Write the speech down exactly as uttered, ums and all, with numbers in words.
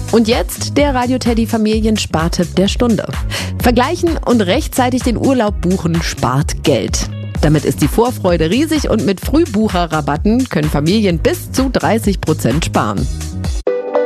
Und jetzt der Radio Teddy Familienspartipp der Stunde. Vergleichen und rechtzeitig den Urlaub buchen spart Geld. Damit ist die Vorfreude riesig und mit Frühbucherrabatten können Familien bis zu dreißig Prozent sparen.